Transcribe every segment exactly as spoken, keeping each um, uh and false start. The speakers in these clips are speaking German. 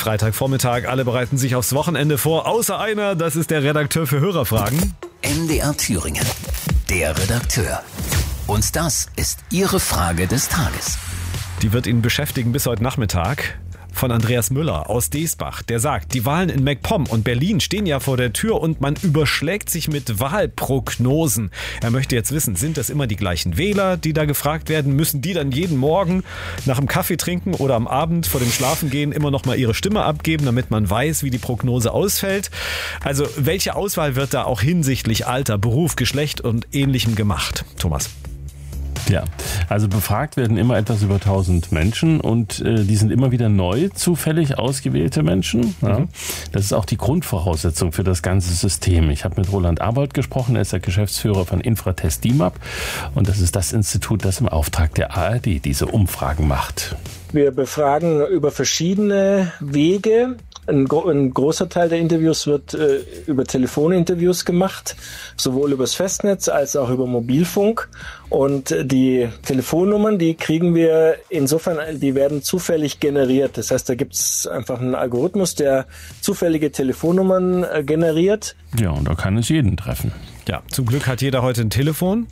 Freitagvormittag. Alle bereiten sich aufs Wochenende vor, außer einer, das ist der Redakteur für Hörerfragen. M D R Thüringen, der Redakteur. Und das ist Ihre Frage des Tages. Die wird ihn beschäftigen bis heute Nachmittag. Von Andreas Müller aus Deesbach. Der sagt, die Wahlen in MacPom und Berlin stehen ja vor der Tür und man überschlägt sich mit Wahlprognosen. Er möchte jetzt wissen, sind das immer die gleichen Wähler, die da gefragt werden? Müssen die dann jeden Morgen nach dem Kaffee trinken oder am Abend vor dem Schlafengehen immer noch mal ihre Stimme abgeben, damit man weiß, wie die Prognose ausfällt? Also welche Auswahl wird da auch hinsichtlich Alter, Beruf, Geschlecht und Ähnlichem gemacht? Thomas. Ja, also befragt werden immer etwas über tausend Menschen und äh, die sind immer wieder neu zufällig ausgewählte Menschen. Ja. Mhm. Das ist auch die Grundvoraussetzung für das ganze System. Ich habe mit Roland Arbold gesprochen, er ist der Geschäftsführer von Infratest D I M A P und das ist das Institut, das im Auftrag der A R D diese Umfragen macht. Wir befragen über verschiedene Wege. Ein, gro- ein großer Teil der Interviews wird äh, über Telefoninterviews gemacht, sowohl übers Festnetz als auch über Mobilfunk. Und äh, die Telefonnummern, die kriegen wir insofern, die werden zufällig generiert. Das heißt, da gibt es einfach einen Algorithmus, der zufällige Telefonnummern äh, generiert. Ja, und da kann es jeden treffen. Ja, zum Glück hat jeder heute ein Telefon.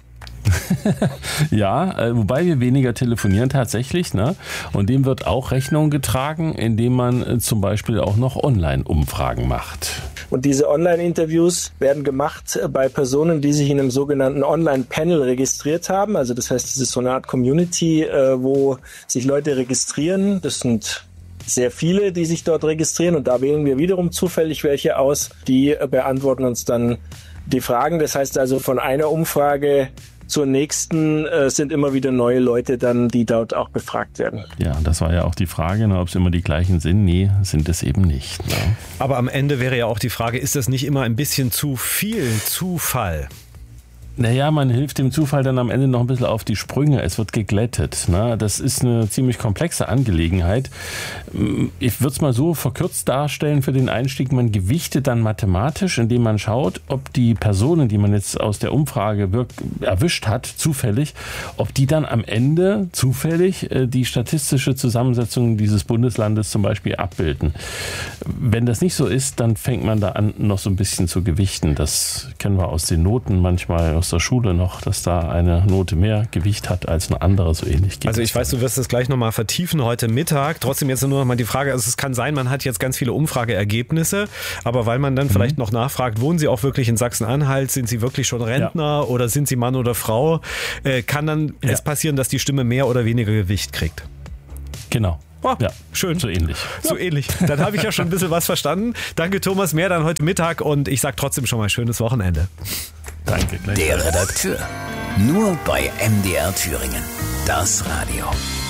Ja, äh, wobei wir weniger telefonieren tatsächlich, ne? Und dem wird auch Rechnung getragen, indem man äh, zum Beispiel auch noch Online-Umfragen macht. Und diese Online-Interviews werden gemacht bei Personen, die sich in einem sogenannten Online-Panel registriert haben. Also das heißt, es ist so eine Art Community, äh, wo sich Leute registrieren. Das sind sehr viele, die sich dort registrieren. Und da wählen wir wiederum zufällig welche aus. Die äh, beantworten uns dann die Fragen. Das heißt also, von einer Umfrage zur nächsten äh, sind immer wieder neue Leute dann, die dort auch befragt werden. Ja, das war ja auch die Frage, ne, ob es immer die gleichen sind. Nee, sind es eben nicht. Ne? Aber am Ende wäre ja auch die Frage, ist das nicht immer ein bisschen zu viel Zufall? Naja, man hilft dem Zufall dann am Ende noch ein bisschen auf die Sprünge. Es wird geglättet. Ne? Das ist eine ziemlich komplexe Angelegenheit. Ich würde es mal so verkürzt darstellen für den Einstieg. Man gewichtet dann mathematisch, indem man schaut, ob die Personen, die man jetzt aus der Umfrage wirk- erwischt hat, zufällig, ob die dann am Ende zufällig äh, die statistische Zusammensetzung dieses Bundeslandes zum Beispiel abbilden. Wenn das nicht so ist, dann fängt man da an, noch so ein bisschen zu gewichten. Das kennen wir aus den Noten manchmal, aus der Schule noch, dass da eine Note mehr Gewicht hat als eine andere, so ähnlich geht. Also ich weiß, du wirst das gleich nochmal vertiefen heute Mittag. Trotzdem jetzt nur nochmal die Frage, also es kann sein, man hat jetzt ganz viele Umfrageergebnisse, aber weil man dann mhm. vielleicht noch nachfragt, wohnen Sie auch wirklich in Sachsen-Anhalt, sind Sie wirklich schon Rentner ja. oder sind Sie Mann oder Frau, äh, kann dann ja. es passieren, dass die Stimme mehr oder weniger Gewicht kriegt. Genau. Oh, ja, schön. So ähnlich. So ja. ähnlich. Dann habe ich ja schon ein bisschen was verstanden. Danke Thomas, mehr dann heute Mittag und ich sage trotzdem schon mal schönes Wochenende. Danke. Der Redakteur. Nur bei M D R Thüringen. Das Radio.